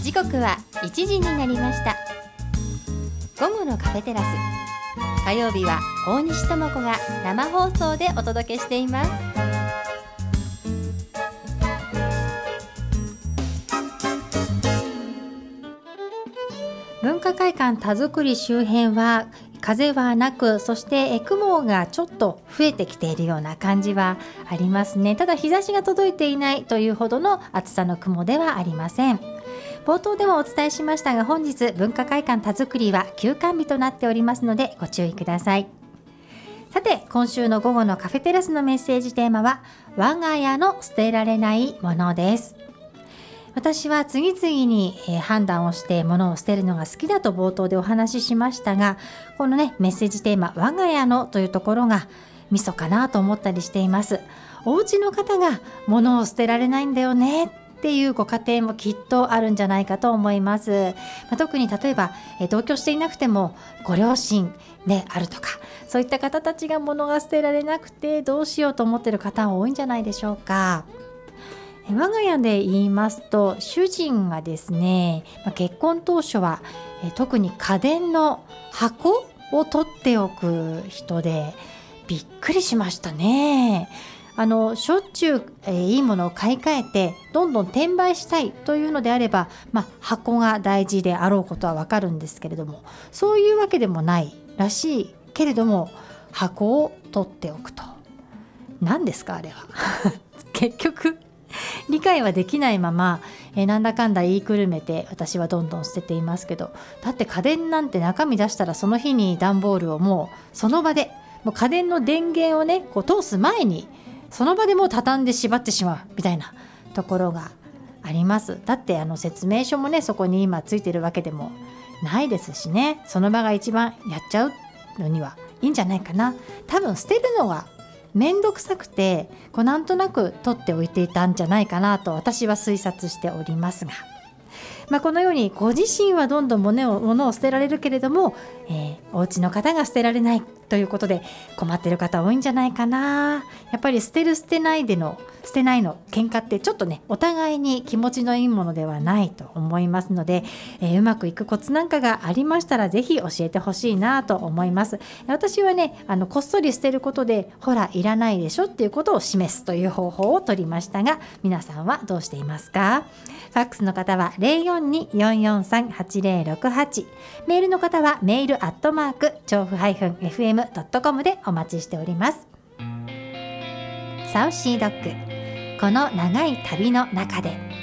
時刻は1時になりました。午後のカフェテラス、火曜日は大西智子が生放送でお届けしています。文化会館田作り周辺は風はなく、そして雲がちょっと増えてきているような感じはありますね。ただ日差しが届いていないというほどの暑さの雲ではありません。冒頭でもお伝えしましたが、本日文化会館田作りは休館日となっておりますのでご注意ください。さて、今週の午後のカフェテラスのメッセージテーマは我が家の捨てられないものです。私は次々に判断をして物を捨てるのが好きだと冒頭でお話ししましたが、このねメッセージテーマ我が家のというところがミソかなと思ったりしています。お家の方が物を捨てられないんだよねっていうご家庭もきっとあるんじゃないかと思います。特に例えば同居していなくてもご両親であるとか、そういった方たちが物が捨てられなくてどうしようと思っている方は多いんじゃないでしょうか。我が家で言いますと、主人がですね、結婚当初は特に家電の箱を取っておく人でびっくりしましたね。しょっちゅういいものを買い替えてどんどん転売したいというのであれば、箱が大事であろうことはわかるんですけれども、そういうわけでもないらしいけれども、箱を取っておくと何ですかあれは結局理解はできないままなんだかんだ言いくるめて私はどんどん捨てていますけど、だって家電なんて中身出したらその日に段ボールをもうその場で、もう家電の電源をねこう通す前にその場でもう畳んで縛ってしまうみたいなところがあります。だって説明書もねそこに今ついてるわけでもないですしね、その場が一番やっちゃうのにはいいんじゃないかな。多分捨てるのがめんどくさくてなんとなく取っておいていたんじゃないかなと私は推察しておりますが、このようにご自身はどんどん物を捨てられるけれども、お家の方が捨てられないということで困っている方多いんじゃないかな。やっぱり捨てる捨てないの喧嘩ってちょっとねお互いに気持ちのいいものではないと思いますので、うまくいくコツなんかがありましたらぜひ教えてほしいなと思います。私はねこっそり捨てることでほらいらないでしょっていうことを示すという方法を取りましたが、皆さんはどうしていますか？ファックスの方は 042-443-8068、 メールの方はメール@調布-fm.com でお待ちしております。サウシードッグ、この長い旅の中で。